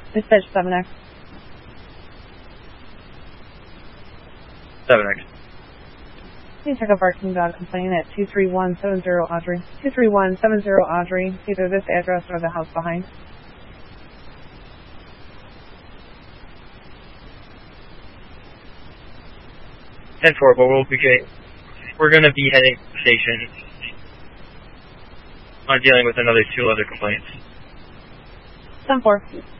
Dispatch 7X. 7X. Please check out barking dog complaint at 23170 Audrey. 23170 Audrey, either this address or the house behind. And 4, but we're going to be heading to the station on dealing with two other complaints. 10-4.